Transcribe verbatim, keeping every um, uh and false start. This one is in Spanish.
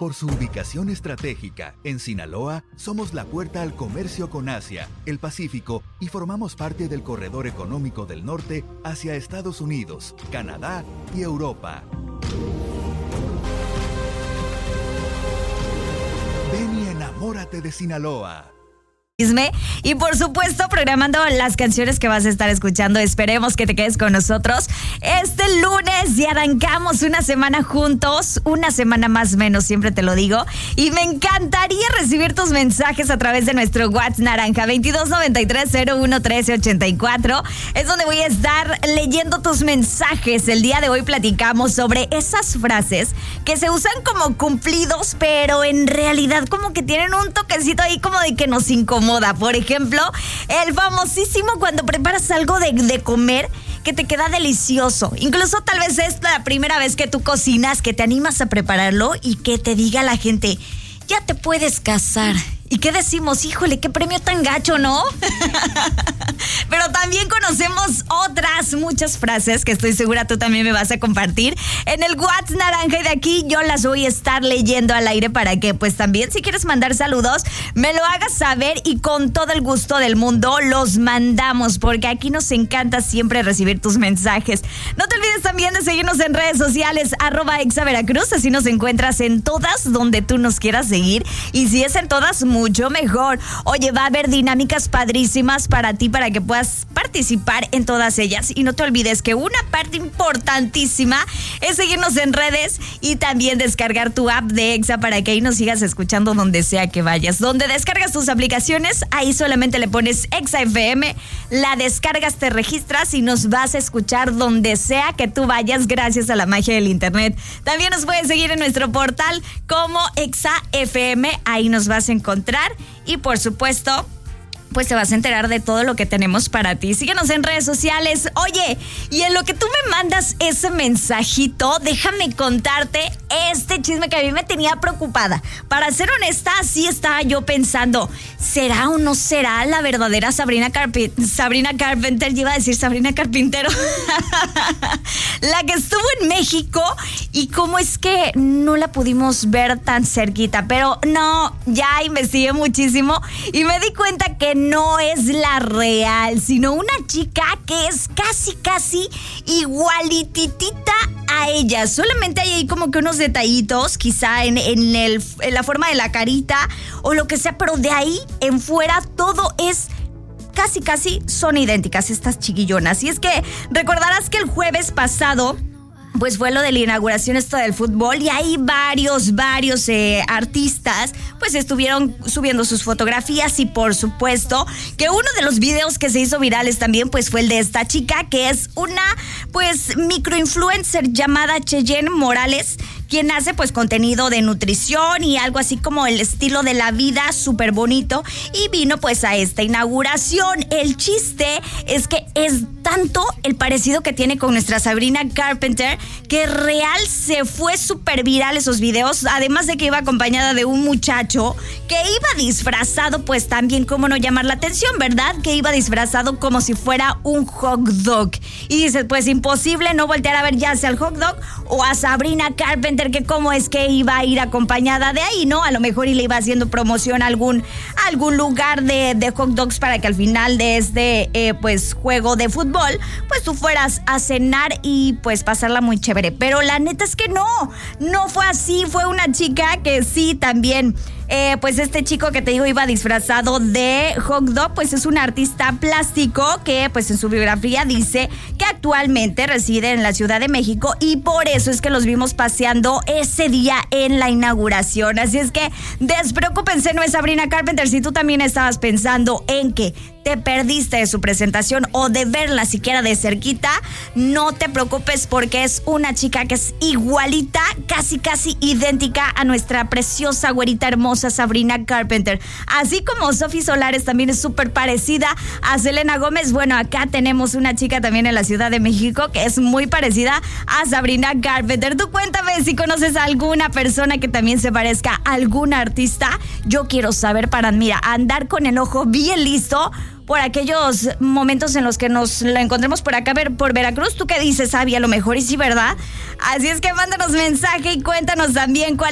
Por su ubicación estratégica, en Sinaloa, somos la puerta al comercio con Asia, el Pacífico y formamos parte del corredor económico del norte hacia Estados Unidos, Canadá y Europa. Ven y enamórate de Sinaloa. Y por supuesto, programando las canciones que vas a estar escuchando. Esperemos que te quedes con nosotros este lunes y arrancamos una semana juntos, una semana más o menos, siempre te lo digo. Y me encantaría recibir tus mensajes a través de nuestro WhatsApp naranja veintidós noventa y tres cero uno trece ochenta y cuatro. Es donde voy a estar leyendo tus mensajes. El día de hoy platicamos sobre esas frases que se usan como cumplidos, pero en realidad como que tienen un toquecito ahí como de que nos incomoda. Por ejemplo, el famosísimo cuando preparas algo de, de comer que te queda delicioso. Incluso tal vez es la primera vez que tú cocinas, que te animas a prepararlo y que te diga la gente, ya te puedes casar. ¿Y qué decimos? Híjole, qué premio tan gacho, ¿no? Pero también conocemos otras muchas frases que estoy segura tú también me vas a compartir en el WhatsApp naranja, y de aquí yo las voy a estar leyendo al aire para que pues también si quieres mandar saludos me lo hagas saber y con todo el gusto del mundo los mandamos, porque aquí nos encanta siempre recibir tus mensajes. No te olvides también de seguirnos en redes sociales arroba Exa Veracruz, así nos encuentras en todas donde tú nos quieras seguir, y si es en todas, mucho mejor. Oye, va a haber dinámicas padrísimas para ti, para que puedas participar en todas ellas. Y no te olvides que una parte importantísima es seguirnos en redes y también descargar tu app de Exa para que ahí nos sigas escuchando donde sea que vayas. Donde descargas tus aplicaciones, ahí solamente le pones Exa F M, la descargas, te registras y nos vas a escuchar donde sea que tú vayas, gracias a la magia del internet. También nos puedes seguir en nuestro portal como Exa F M, ahí nos vas a encontrar. Y por supuesto, pues te vas a enterar de todo lo que tenemos para ti. Síguenos en redes sociales. Oye, y en lo que tú me mandas ese mensajito, déjame contarte este chisme que a mí me tenía preocupada. Para ser honesta, sí estaba yo pensando, ¿será o no será la verdadera Sabrina Carpi- Sabrina Carpenter? Yo iba a decir Sabrina Carpintero. La que estuvo en México, y cómo es que no la pudimos ver tan cerquita. Pero no, ya investigué muchísimo y me di cuenta que no es la real, sino una chica que es casi, casi igualititita a ella. Solamente hay ahí como que unos detallitos, quizá en, en, el, en la forma de la carita o lo que sea, pero de ahí en fuera todo es casi, casi son idénticas estas chiquillonas. Y es que recordarás que el jueves pasado pues fue lo de la inauguración esto del fútbol, y ahí varios, varios eh, artistas pues estuvieron subiendo sus fotografías, y por supuesto que uno de los videos que se hizo virales también pues fue el de esta chica, que es una pues microinfluencer llamada Cheyenne Morales, quien hace pues contenido de nutrición y algo así como el estilo de la vida, súper bonito, y vino pues a esta inauguración. El chiste es que es tanto el parecido que tiene con nuestra Sabrina Carpenter que real se fue súper viral esos videos, además de que iba acompañada de un muchacho que iba disfrazado, pues también cómo no llamar la atención, ¿verdad? Que iba disfrazado como si fuera un hot dog. Y dices, pues imposible no voltear a ver ya sea al hot dog o a Sabrina Carpenter, que cómo es que iba a ir acompañada de ahí, ¿no? A lo mejor y le iba haciendo promoción a algún, a algún lugar de, de hot dogs para que al final de este eh, pues juego de fútbol pues tú fueras a cenar y pues pasarla muy chévere. Pero la neta es que no, no fue así. Fue una chica que sí también Eh, pues este chico que te digo iba disfrazado de hot dog, pues es un artista plástico que pues en su biografía dice que actualmente reside en la Ciudad de México, y por eso es que los vimos paseando ese día en la inauguración. Así es que despreocúpense, no es Sabrina Carpenter. Si tú también estabas pensando en que te perdiste de su presentación o de verla siquiera de cerquita, no te preocupes, porque es una chica que es igualita, casi casi idéntica a nuestra preciosa güerita hermosa Sabrina Carpenter. Así como Sofi Solares también es súper parecida a Selena Gómez. Bueno, acá tenemos una chica también en la Ciudad de México que es muy parecida a Sabrina Carpenter. Tú cuéntame si conoces a alguna persona que también se parezca a algún artista. Yo quiero saber para, mira, andar con el ojo bien listo por aquellos momentos en los que nos lo encontremos por acá, por Veracruz. ¿Tú qué dices, Abby? A lo mejor y sí, ¿verdad? Así es que mándanos mensaje y cuéntanos también cuál